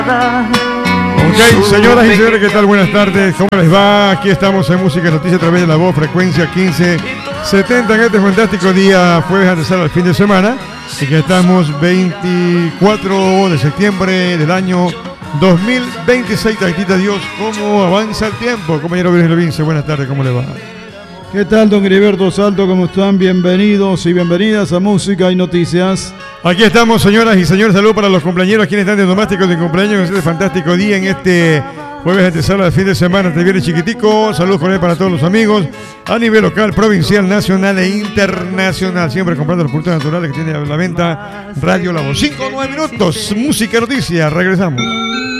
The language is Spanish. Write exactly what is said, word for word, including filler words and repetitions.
Ok, señoras y señores, ¿qué tal? Buenas tardes, ¿cómo les va? Aquí estamos en Música y Noticias a través de la voz, frecuencia quince setenta en este fantástico día, jueves antesala al fin de semana, y que estamos veinticuatro de septiembre del año dos mil veintiséis. Tantita Dios, ¿cómo avanza el tiempo? Compañero Virgilio Vince, buenas tardes, ¿cómo le va? ¿Qué tal, don Heriberto Salto? ¿Cómo están? Bienvenidos y bienvenidas a Música y Noticias. Aquí estamos, señoras y señores. Saludos para los compañeros quienes están de domásticos de cumpleaños en este fantástico día, en este jueves antesala del fin de semana. Este viernes chiquitico. Saludos con él para todos los amigos a nivel local, provincial, nacional e internacional. Siempre comprando los productos naturales que tiene a la venta Radio La Voz. cinco o nueve minutos. Música y Noticias. Regresamos.